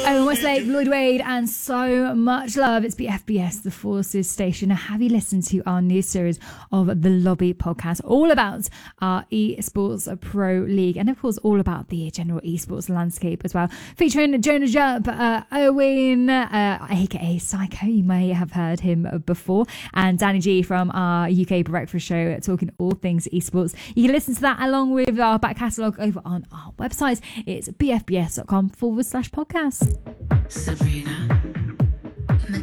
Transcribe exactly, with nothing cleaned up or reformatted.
Owen Westlake, Lloyd Wade, and so much love. It's B F B S, the Forces Station. Have you listened to our new series of the Lobby podcast, all about our eSports Pro League, and of course all about the general eSports landscape as well, featuring Jonah Jupp, uh, Owen, uh, aka Psycho, you may have heard him before, and Danny G from our U K Breakfast Show, talking all things eSports. You can listen to that along with our back catalogue over on our website. It's bfbs.com forward slash podcast. Sabrina.